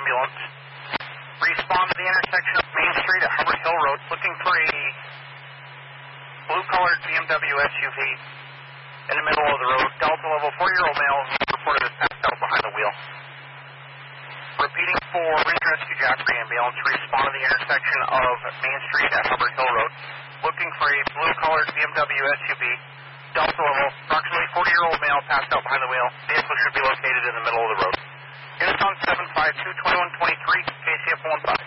ambulance. Respond to the intersection of Main Street at Hubbard Hill Road, looking for a blue-colored BMW SUV in the middle of the road. Delta level 4-year-old male reported as passed out behind the wheel. Repeating for Range Rescue Joffrey ambulance. Respond to the intersection of Main Street at Hubbard Hill Road, looking for a blue-colored BMW SUV. Delta level, approximately 40-year-old male passed out behind the wheel. Vehicle should be located in the middle of the road. Units on 752-2123, KCF 15.